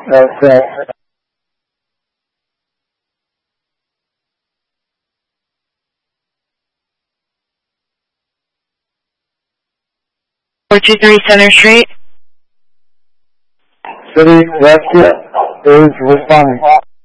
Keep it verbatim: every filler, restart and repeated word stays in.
Okay. four two three Center Street. City rescue is responding.